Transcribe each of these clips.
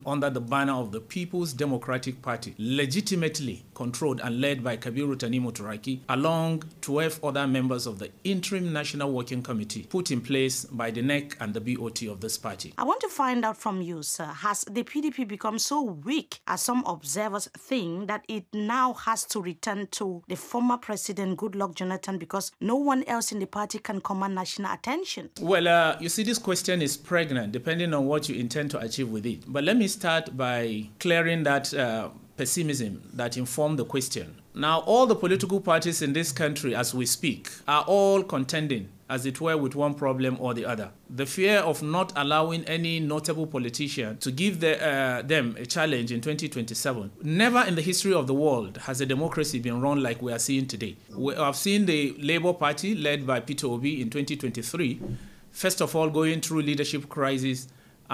under the banner of the People's Democratic Party, legitimately controlled and led by Kabiru Tanimu Turaki, along 12 other members of the Interim National Working Committee put in place by the NEC and the BOT of this party. I want to find out from you, sir, has the PDP become so weak, as some observers think, that it now has to return to the former president, Goodluck Jonathan, because no one else in the party can command national attention? Well, you see, this question is pregnant, depending on what you intend to achieve with it. But let me start by clearing that pessimism that informed the question. Now, all the political parties in this country, as we speak, are all contending, as it were, with one problem or the other. The fear of not allowing any notable politician to give them a challenge in 2027. Never in the history of the world has a democracy been run like we are seeing today. We have seen the Labour Party, led by Peter Obi in 2023, first of all going through leadership crisis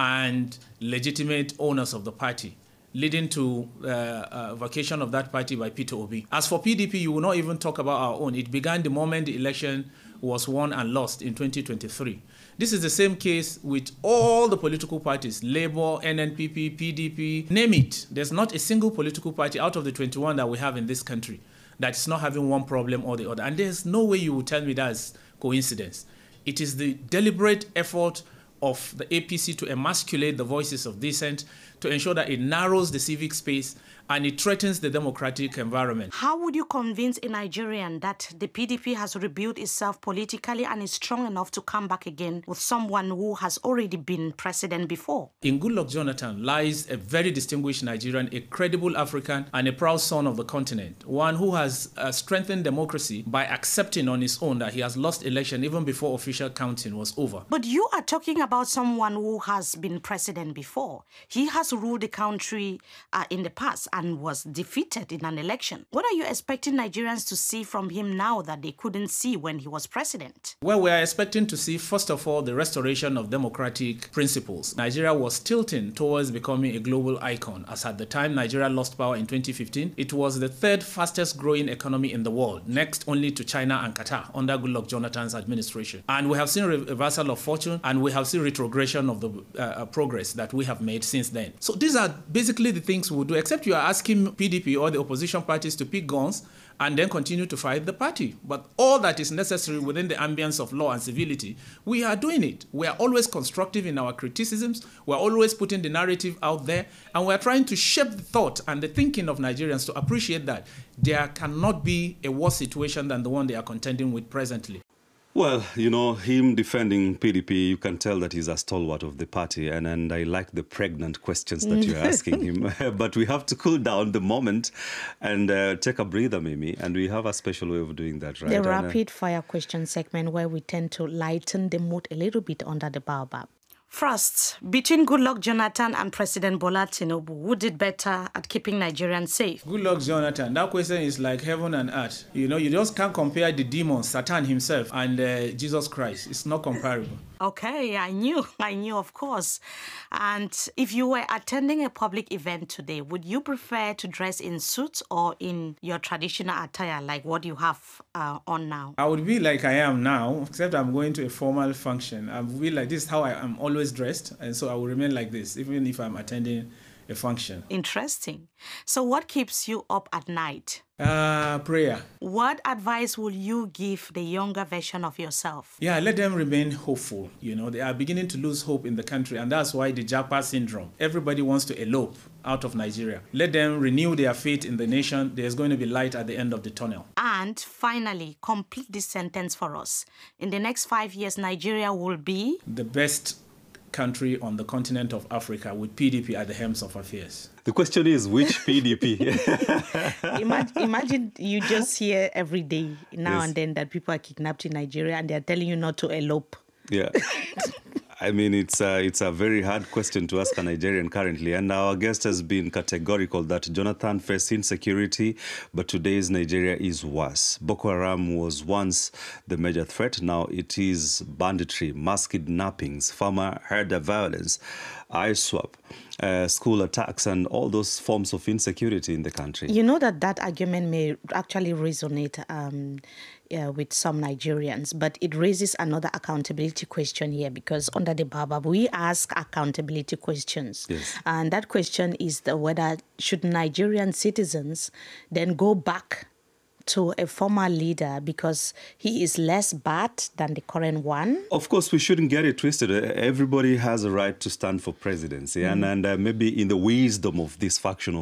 and legitimate owners of the party, leading to vacation of that party by Peter Obi. As for PDP, you will not even talk about our own. It began the moment the election was won and lost in 2023. This is the same case with all the political parties, Labour, NNPP, PDP, name it. There's not a single political party out of the 21 that we have in this country that is not having one problem or the other. And there's no way you will tell me that's coincidence. It is the deliberate effort of the APC to emasculate the voices of dissent, to ensure that it narrows the civic space and it threatens the democratic environment. How would you convince a Nigerian that the PDP has rebuilt itself politically and is strong enough to come back again with someone who has already been president before? In Goodluck Jonathan lies a very distinguished Nigerian, a credible African, and a proud son of the continent, one who has strengthened democracy by accepting on his own that he has lost election even before official counting was over. But you are talking about someone who has been president before. He has ruled the country in the past and was defeated in an election. What are you expecting Nigerians to see from him now that they couldn't see when he was president? Well, we are expecting to see, first of all, the restoration of democratic principles. Nigeria was tilting towards becoming a global icon, as at the time Nigeria lost power in 2015, it was the third fastest growing economy in the world, next only to China and Qatar under Goodluck Jonathan's administration. And we have seen reversal of fortune, and we have seen retrogression of the progress that we have made since then. So these are basically the things we will do, except you are asking PDP or the opposition parties to pick guns and then continue to fight the party. But all that is necessary within the ambience of law and civility, we are doing it. We are always constructive in our criticisms. We are always putting the narrative out there, and we are trying to shape the thought and the thinking of Nigerians to appreciate that there cannot be a worse situation than the one they are contending with presently. Well, you know, him defending PDP, you can tell that he's a stalwart of the party. And I like the pregnant questions that you're asking him. But we have to cool down the moment and take a breather, Mimi. And we have a special way of doing that, right? The rapid fire question segment where we tend to lighten the mood a little bit under the baobab. First, between Goodluck Jonathan and President Bola Tinubu, who did better at keeping Nigerians safe? Goodluck Jonathan, that question is like heaven and earth. You know, you just can't compare the demon, Satan himself, and Jesus Christ. It's not comparable. Okay, I knew, of course. And if you were attending a public event today, would you prefer to dress in suits or in your traditional attire, like what you have on now? I would be like I am now, except I'm going to a formal function. I would be like this is how I am always dressed, and so I will remain like this, even if I'm attending a function. Interesting. So what keeps you up at night? Prayer. What advice will you give the younger version of yourself? Yeah, let them remain hopeful. You know, they are beginning to lose hope in the country, and that's why the Japa syndrome. Everybody wants to elope out of Nigeria. Let them renew their faith in the nation. There's going to be light at the end of the tunnel. And finally, complete this sentence for us. In the next 5 years, Nigeria will be the best country on the continent of Africa with PDP at the helms of affairs. The question is, which PDP? Imagine you just hear every day, now and then, that people are kidnapped in Nigeria and they're telling you not to elope. Yeah. I mean, it's a very hard question to ask a Nigerian currently. And our guest has been categorical that Jonathan faced insecurity, but today's Nigeria is worse. Boko Haram was once the major threat. Now it is banditry, mass kidnappings, farmer herder violence. ISWAP, school attacks, and all those forms of insecurity in the country. You know that argument may actually resonate with some Nigerians, but it raises another accountability question here, because under the Baobab, we ask accountability questions. Yes. And that question is whether should Nigerian citizens then go back to a former leader because he is less bad than the current one? Of course, we shouldn't get it twisted. Everybody has a right to stand for presidency. And maybe in the wisdom of this faction of